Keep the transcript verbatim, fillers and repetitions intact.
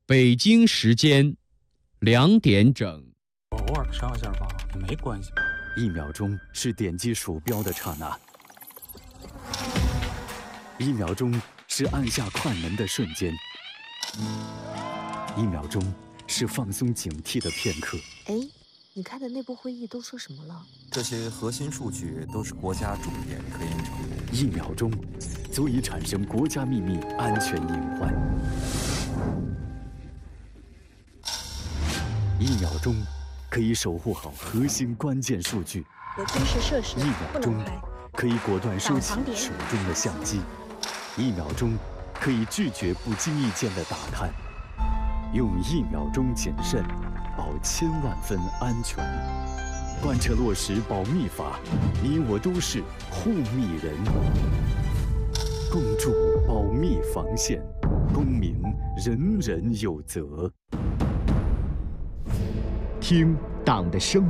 北京时间两点整。 偶尔上一下吧，也没关系吧。 一秒钟是点击鼠标的刹那，一秒钟是按下快门的瞬间，一秒钟是放松警惕的片刻。 哎，你开的内部会议都说什么了？ 这些核心数据都是国家重点科研成果。 一秒钟足以产生国家秘密安全隐患。一秒钟可以守护好核心关键数据。 有军事设施一秒钟可以果断收起手中的相机。一秒钟可以拒绝不经意间的打探。用一秒钟谨慎，保千万分安全。贯彻落实保密法，你我都是护密人。共筑保密防线，公民人人有责。 听党的声音。